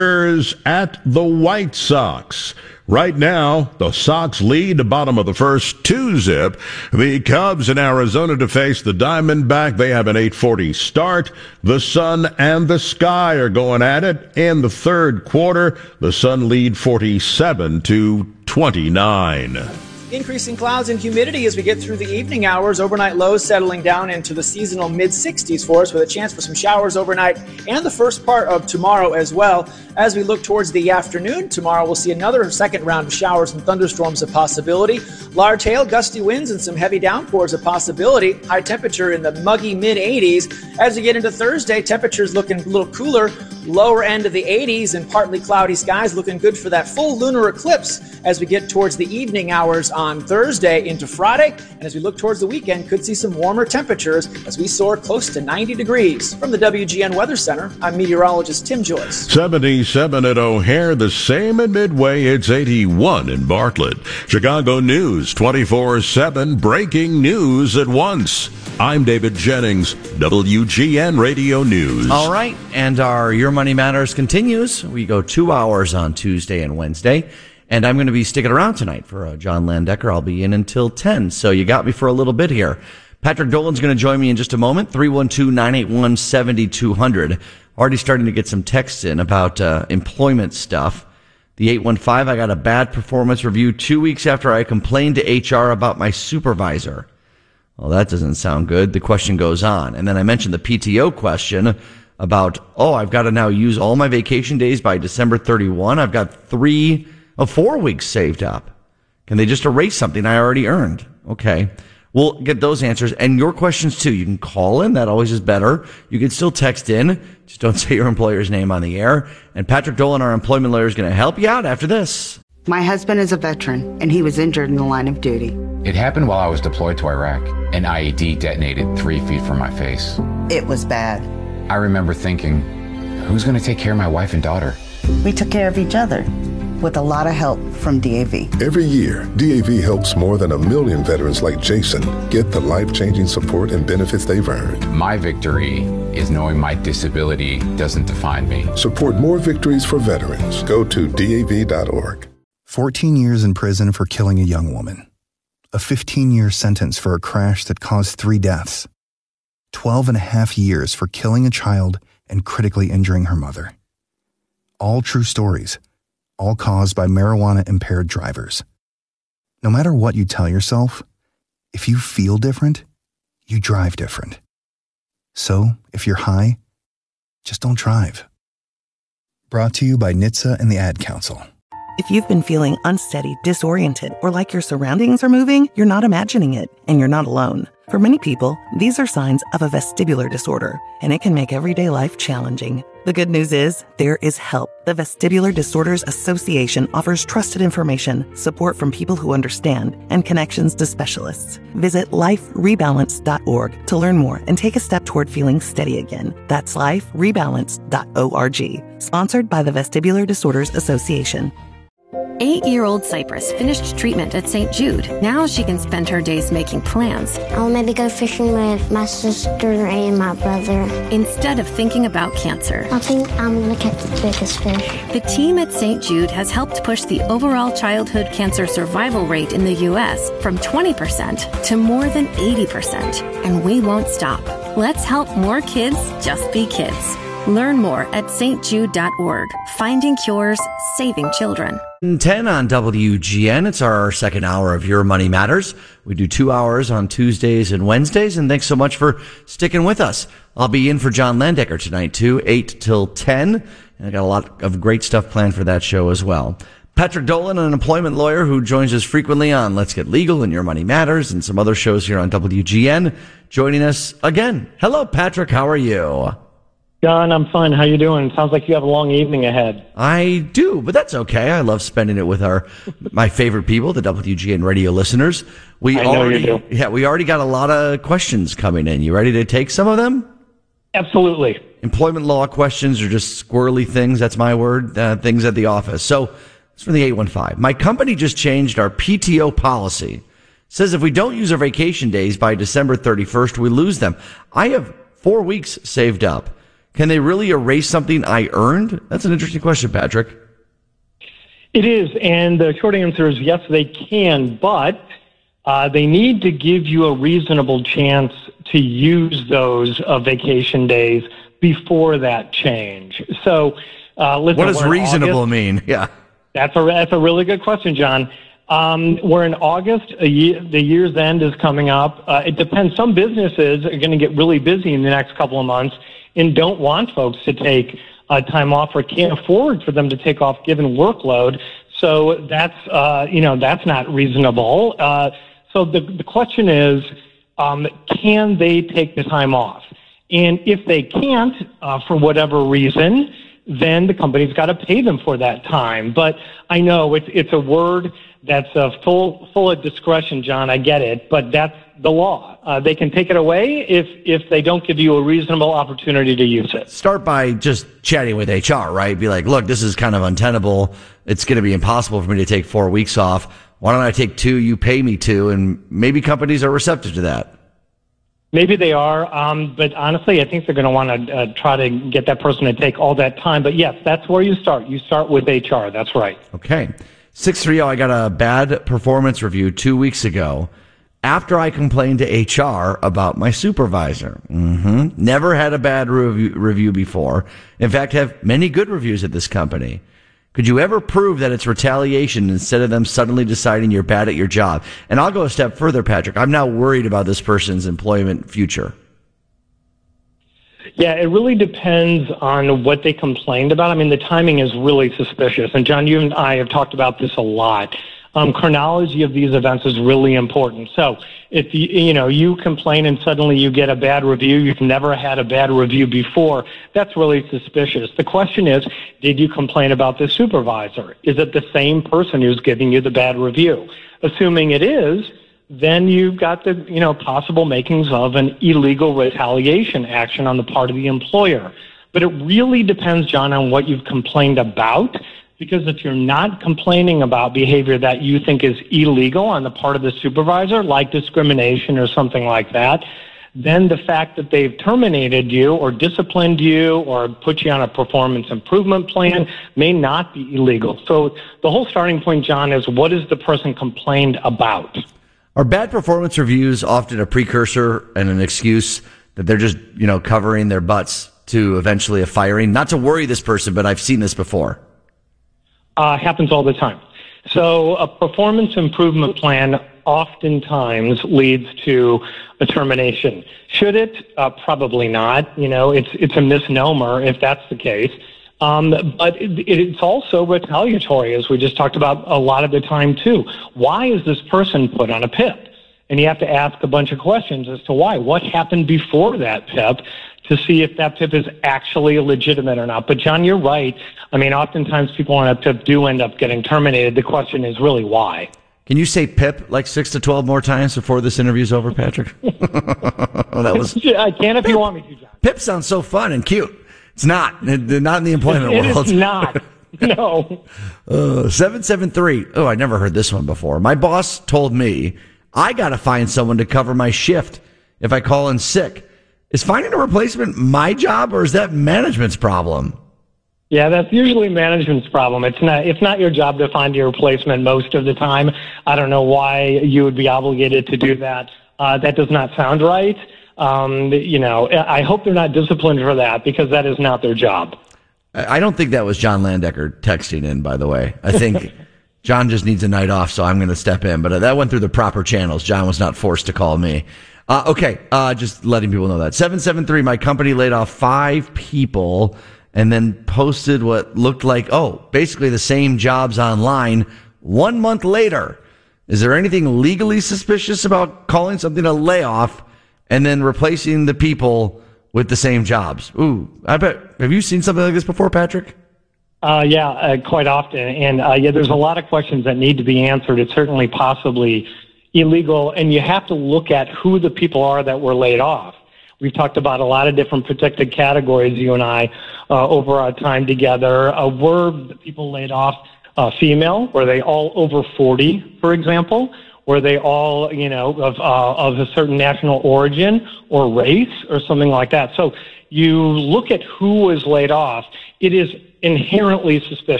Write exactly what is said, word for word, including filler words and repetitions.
At the White Sox. Right now, the Sox lead the bottom of the first two zip. The Cubs in Arizona to face the Diamondback. They have an eight forty start. The Sun and the Sky are going at it. In the third quarter, the Sun lead forty-seven to twenty-nine. Increasing clouds and humidity as we get through the evening hours. Overnight lows settling down into the seasonal mid sixties for us with a chance for some showers overnight and the first part of tomorrow as well. As we look towards the afternoon, tomorrow we'll see another second round of showers and thunderstorms a possibility. Large hail, gusty winds, and some heavy downpours a possibility. High temperature in the muggy mid eighties. As we get into Thursday, temperatures looking a little cooler. Lower end of the eighties and partly cloudy skies looking good for that full lunar eclipse as we get towards the evening hours on Thursday into Friday. And as we look towards the weekend, could see some warmer temperatures as we soar close to ninety degrees. From the W G N Weather Center, I'm meteorologist Tim Joyce. seventy-seven at O'Hare, the same at Midway. It's eighty-one in Bartlett. Chicago News twenty-four seven, breaking news at once. I'm David Jennings, W G N Radio News. All right, and our Your Money Matters continues. We go two hours on Tuesday and Wednesday, and I'm going to be sticking around tonight for uh, John Landecker. I'll be in until ten, so you got me for a little bit here. Patrick Dolan's going to join me in just a moment, three one two, nine eight one, seven two zero zero. Already starting to get some texts in about uh, employment stuff. The eight one five, I got a bad performance review two weeks after I complained to H R about my supervisor. Well, that doesn't sound good. The question goes on. And then I mentioned the P T O question about, oh, I've got to now use all my vacation days by December thirty-first. I've got three or four weeks saved up. Can they just erase something I already earned? Okay. We'll get those answers and your questions too. You can call in. That always is better. You can still text in. Just don't say your employer's name on the air. And Patrick Dolan, our employment lawyer, is going to help you out after this. My husband is a veteran, and he was injured in the line of duty. It happened while I was deployed to Iraq. An I E D detonated three feet from my face. It was bad. I remember thinking, who's going to take care of my wife and daughter? We took care of each other with a lot of help from D A V. Every year, D A V helps more than a million veterans like Jason get the life-changing support and benefits they've earned. My victory is knowing my disability doesn't define me. Support more victories for veterans. Go to D A V dot org. fourteen years in prison for killing a young woman. A fifteen-year sentence for a crash that caused three deaths. twelve and a half years for killing a child and critically injuring her mother. All true stories, all caused by marijuana-impaired drivers. No matter what you tell yourself, if you feel different, you drive different. So, if you're high, just don't drive. Brought to you by N H T S A and the Ad Council. If you've been feeling unsteady, disoriented, or like your surroundings are moving, you're not imagining it, and you're not alone. For many people, these are signs of a vestibular disorder, and it can make everyday life challenging. The good news is, there is help. The Vestibular Disorders Association offers trusted information, support from people who understand, and connections to specialists. Visit life rebalance dot org to learn more and take a step toward feeling steady again. That's life rebalance dot org. Sponsored by the Vestibular Disorders Association. Eight-year-old Cypress finished treatment at Saint Jude. Now she can spend her days making plans. I'll maybe go fishing with my sister and my brother. Instead of thinking about cancer. I think I'm going to catch the biggest fish. The team at Saint Jude has helped push the overall childhood cancer survival rate in the U S from twenty percent to more than eighty percent. And we won't stop. Let's help more kids just be kids. Learn more at S T Jude dot org. Finding cures, saving children. ten on W G N. It's our second hour of Your Money Matters. We do two hours on Tuesdays and Wednesdays, and thanks so much for sticking with us. I'll be in for John Landecker tonight, too, eight till ten, and I got a lot of great stuff planned for that show as well. Patrick Dolan, an employment lawyer who joins us frequently on Let's Get Legal and Your Money Matters and some other shows here on W G N, joining us again. Hello, Patrick. How are you? John, I'm fine. How you doing? Sounds like you have a long evening ahead. I do, but that's okay. I love spending it with our my favorite people, the W G N radio listeners. We I know already, you do. Yeah, we already got a lot of questions coming in. You ready to take some of them? Absolutely. Employment law questions are just squirrely things. That's my word. Uh, things at the office. So it's from the eight one five. My company just changed our P T O policy. It says if we don't use our vacation days by December thirty-first, we lose them. I have four weeks saved up. Can they really erase something I earned? That's an interesting question, Patrick. It is, and the short answer is yes, they can, but uh, they need to give you a reasonable chance to use those uh, vacation days before that change. So, uh, listen, what does reasonable August. mean? Yeah, that's a that's a really good question, John. Um, we're in August. A year, the year's end is coming up. Uh, it depends. Some businesses are going to get really busy in the next couple of months and don't want folks to take uh, time off or can't afford for them to take off given workload. So that's uh, you know that's not reasonable. Uh, so the the question is, um, can they take the time off? And if they can't, uh, for whatever reason, then the company's got to pay them for that time. But I know it's it's a word that's uh, full full of discretion, John. I get it, but that's the law. Uh, they can take it away if if they don't give you a reasonable opportunity to use it. Start by just chatting with H R, right? Be like, look, this is kind of untenable. It's going to be impossible for me to take four weeks off. Why don't I take two? You pay me two, and maybe companies are receptive to that. Maybe they are, um, but honestly, I think they're going to want to uh, try to get that person to take all that time. But yes, that's where you start. You start with H R. That's right. Okay. six three zero, I got a bad performance review two weeks ago after I complained to H R about my supervisor. Mm-hmm. Never had a bad review, review before. In fact, have many good reviews at this company. Could you ever prove that it's retaliation instead of them suddenly deciding you're bad at your job? And I'll go a step further, Patrick. I'm now worried about this person's employment future. Yeah, it really depends on what they complained about. I mean, the timing is really suspicious. And John, you and I have talked about this a lot. Um, chronology of these events is really important. So if you, you know, you complain and suddenly you get a bad review, you've never had a bad review before, that's really suspicious. The question is, did you complain about the supervisor? Is it the same person who's giving you the bad review? Assuming it is, then you've got the, you know, possible makings of an illegal retaliation action on the part of the employer. But it really depends, John, on what you've complained about. Because if you're not complaining about behavior that you think is illegal on the part of the supervisor, like discrimination or something like that, then the fact that they've terminated you or disciplined you or put you on a performance improvement plan may not be illegal. So the whole starting point, John, is what is the person complained about? Are bad performance reviews often a precursor and an excuse that they're just, you know, covering their butts to eventually a firing? Not to worry this person, but I've seen this before. Uh, happens all the time. So a performance improvement plan oftentimes leads to a termination. Should it? Uh, probably not. You know, it's it's a misnomer if that's the case. Um, but it, it's also retaliatory, as we just talked about a lot of the time too. Why is this person put on a P I P? And you have to ask a bunch of questions as to why. What happened before that P I P to see if that P I P is actually legitimate or not. But, John, you're right. I mean, oftentimes people on a P I P do end up getting terminated. The question is really why. Can you say P I P like six to twelve more times before this interview's over, Patrick? that was. I can if you want me to, John. P I P sounds so fun and cute. It's not. Not in the employment it world. It's not. No. uh, seven seven three. Oh, I never heard this one before. My boss told me I got to find someone to cover my shift if I call in sick. Is finding a replacement my job, or is that management's problem? Yeah, that's usually management's problem. It's not it's not your job to find your replacement most of the time. I don't know why you would be obligated to do that. Uh, that does not sound right. Um, you know, I hope they're not disciplined for that, because that is not their job. I don't think that was John Landecker texting in, by the way. I think John just needs a night off, so I'm going to step in. But that went through the proper channels. John was not forced to call me. Uh, okay, uh, just letting people know that. seven seven three, my company laid off five people and then posted what looked like, oh, basically the same jobs online one month later. Is there anything legally suspicious about calling something a layoff and then replacing the people with the same jobs? Ooh, I bet. Have you seen something like this before, Patrick? Uh, yeah, uh, quite often. And uh, yeah, there's a lot of questions that need to be answered. It's certainly possibly illegal, and you have to look at who the people are that were laid off. We've talked about a lot of different protected categories, you and I, uh, over our time together. Uh, were the people laid off uh, female? Were they all over forty, for example? Were they all, you know, of uh, of a certain national origin or race or something like that? So you look at who was laid off, it is inherently suspicious.